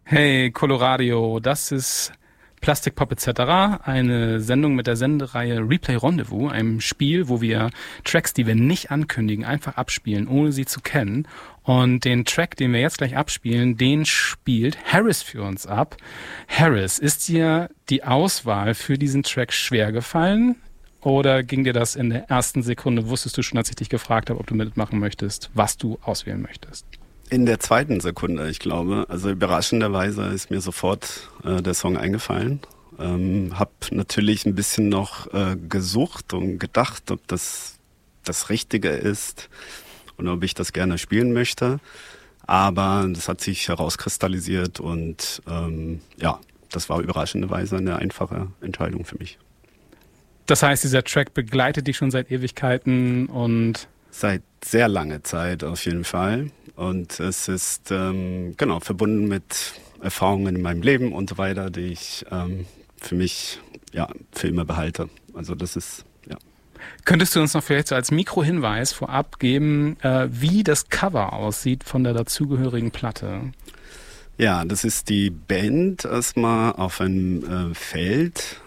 Hey Coloradio, das ist Plastic Pop etc., eine Sendung mit der Sendereihe Replay Rendezvous, einem Spiel, wo wir Tracks, die wir nicht ankündigen, einfach abspielen, ohne sie zu kennen. Und den Track, den wir jetzt gleich abspielen, den spielt Harris für uns ab. Harris, ist dir die Auswahl für diesen Track schwer gefallen? Oder ging dir das in der ersten Sekunde, wusstest du schon, als ich dich gefragt habe, ob du mitmachen möchtest, was du auswählen möchtest? In der zweiten Sekunde, ich glaube. Also überraschenderweise ist mir sofort der Song eingefallen. Hab natürlich ein bisschen noch gesucht und gedacht, ob das das Richtige ist und ob ich das gerne spielen möchte. Aber das hat sich herauskristallisiert und das war überraschenderweise eine einfache Entscheidung für mich. Das heißt, dieser Track begleitet dich schon seit Ewigkeiten und... Seit sehr langer Zeit auf jeden Fall. Und es ist verbunden mit Erfahrungen in meinem Leben und so weiter, die ich für mich für immer behalte. Also das ist, ja. Könntest du uns noch vielleicht so als Mikrohinweis vorab geben, wie das Cover aussieht von der dazugehörigen Platte? Ja, das ist die Band erstmal auf einem Feld